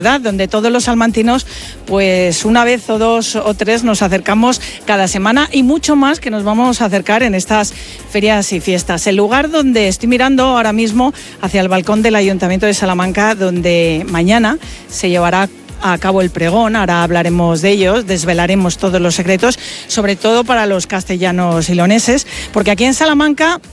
donde todos los salmantinos, pues una vez o dos o tres nos acercamos cada semana y mucho más que nos vamos a acercar en estas ferias y fiestas. El lugar donde estoy mirando ahora mismo hacia el balcón del Ayuntamiento de Salamanca, donde mañana se llevará a cabo el pregón, ahora hablaremos de ellos, desvelaremos todos los secretos, sobre todo para los castellanos y leoneses, porque aquí en Salamanca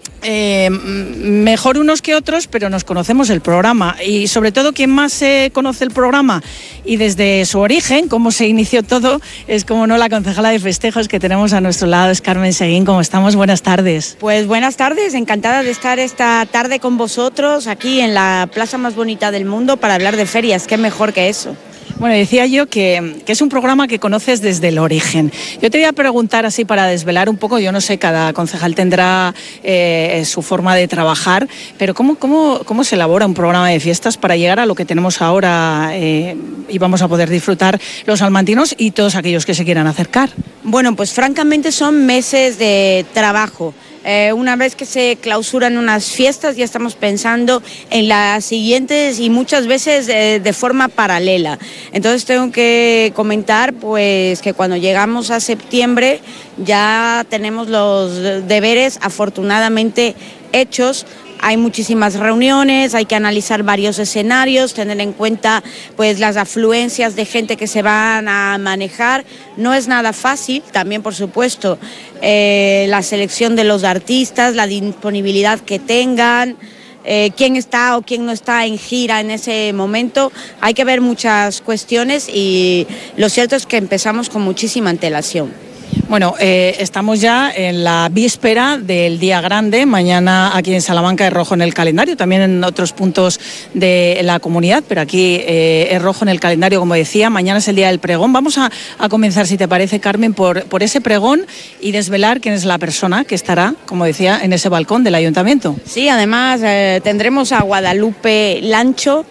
mejor unos que otros, pero nos conocemos el programa y sobre todo quien más conoce el programa y desde su origen, cómo se inició todo, es como no la concejala de festejos que tenemos a nuestro lado, es Carmen Seguín. ¿Cómo estamos? Buenas tardes. Pues buenas tardes, encantada de estar esta tarde con vosotros aquí en la plaza más bonita del mundo para hablar de ferias, qué mejor que eso. Bueno, decía yo que es un programa que conoces desde el origen. Yo te voy a preguntar así para desvelar un poco, yo no sé, cada concejal tendrá su forma de trabajar, pero ¿cómo se elabora un programa de fiestas para llegar a lo que tenemos ahora y vamos a poder disfrutar los salmantinos y todos aquellos que se quieran acercar? Bueno, pues francamente son meses de trabajo. Una vez que se clausuran unas fiestas ya estamos pensando en las siguientes y muchas veces de forma paralela. Entonces tengo que comentar pues que cuando llegamos a septiembre ya tenemos los deberes afortunadamente hechos. Hay muchísimas reuniones, hay que analizar varios escenarios, tener en cuenta pues las afluencias de gente que se van a manejar. No es nada fácil, también por supuesto la selección de los artistas, la disponibilidad que tengan, quién está o quién no está en gira en ese momento. Hay que ver muchas cuestiones y lo cierto es que empezamos con muchísima antelación. Bueno, estamos ya en la víspera del día grande. Mañana aquí en Salamanca es rojo en el calendario, también en otros puntos de la comunidad, pero aquí es rojo en el calendario, como decía. Mañana es el día del pregón. Vamos a comenzar, si te parece, Carmen, por ese pregón y desvelar quién es la persona que estará, como decía, en ese balcón del ayuntamiento. Sí, además tendremos a Guadalupe Lancho.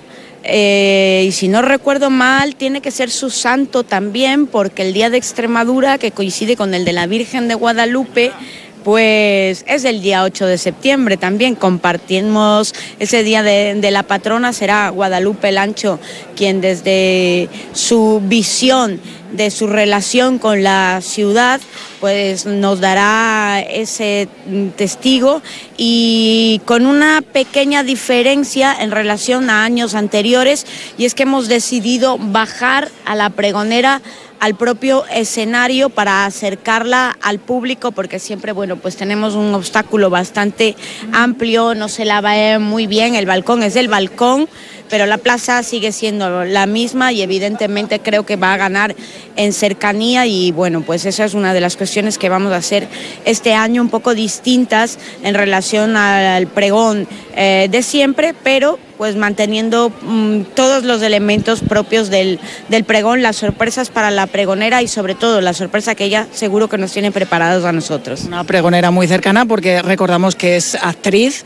Y si no recuerdo mal, tiene que ser su santo también, porque el día de Extremadura, que coincide con el de la Virgen de Guadalupe, pues es el día 8 de septiembre también. Compartimos ese día de la patrona. Será Guadalupe Lancho quien desde su visión de su relación con la ciudad pues nos dará ese testigo, y con una pequeña diferencia en relación a años anteriores, y es que hemos decidido bajar a la pregonera al propio escenario para acercarla al público, porque siempre, bueno, pues tenemos un obstáculo bastante amplio, no se la ve muy bien, el balcón es el balcón, pero la plaza sigue siendo la misma y evidentemente creo que va a ganar en cercanía, y bueno, pues esa es una de las cuestiones que vamos a hacer este año, un poco distintas en relación al pregón de siempre, pero pues manteniendo todos los elementos propios del pregón, las sorpresas para la pregonera y sobre todo la sorpresa que ella seguro que nos tiene preparados a nosotros. Una pregonera muy cercana, porque recordamos que es actriz,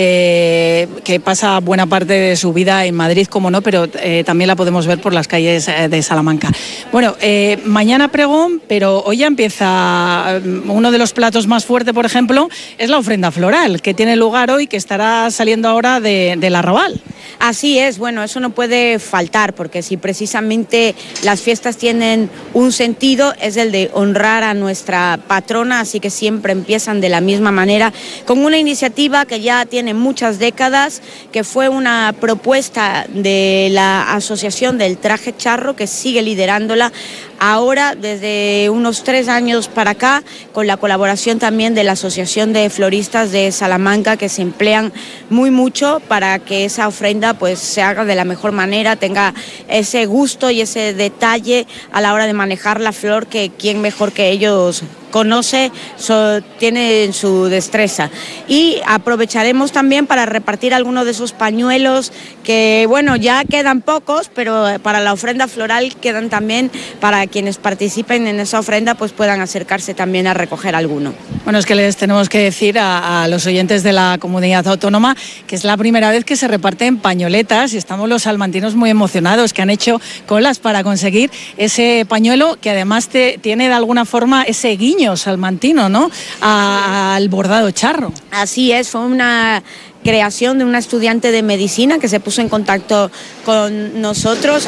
que pasa buena parte de su vida en Madrid, como no, pero también la podemos ver por las calles de Salamanca. Bueno, mañana pregón, pero hoy ya empieza uno de los platos más fuertes, por ejemplo, es la ofrenda floral, que tiene lugar hoy, que estará saliendo ahora del arrabal. Así es, bueno, eso no puede faltar, porque si precisamente las fiestas tienen un sentido, es el de honrar a nuestra patrona, así que siempre empiezan de la misma manera, con una iniciativa que ya tiene muchas décadas, que fue una propuesta de la Asociación del Traje Charro, que sigue liderándola ahora desde unos 3 años para acá, con la colaboración también de la Asociación de Floristas de Salamanca, que se emplean muy mucho para que esa ofrenda pues se haga de la mejor manera, tenga ese gusto y ese detalle a la hora de manejar la flor, que quién mejor que ellos conoce, tiene en su destreza. Y aprovecharemos también para repartir algunos de esos pañuelos que, bueno, ya quedan pocos, pero para la ofrenda floral quedan también, para quienes participen en esa ofrenda pues puedan acercarse también a recoger alguno. Bueno, es que les tenemos que decir a los oyentes de la comunidad autónoma que es la primera vez que se reparten pañoletas, y estamos los salmantinos muy emocionados, que han hecho colas para conseguir ese pañuelo, que además tiene de alguna forma ese guiño salmantino, ¿no?, al bordado charro. Así es, fue una creación de una estudiante de medicina que se puso en contacto con nosotros